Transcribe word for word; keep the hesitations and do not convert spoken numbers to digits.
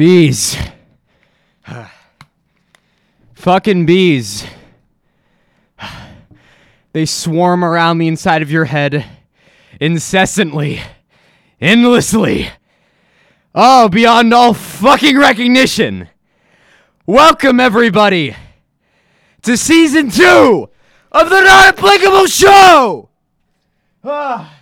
Bees. Fucking bees. They swarm around the inside of your head incessantly, endlessly. Oh, beyond all fucking recognition. Welcome, everybody, to season two of the Not Applicable Show! Ah.